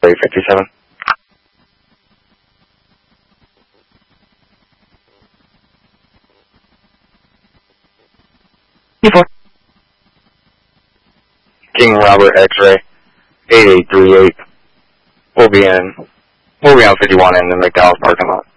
57. E4. King Robert X-ray 8838. We'll be on 51 in the McDowell's parking lot.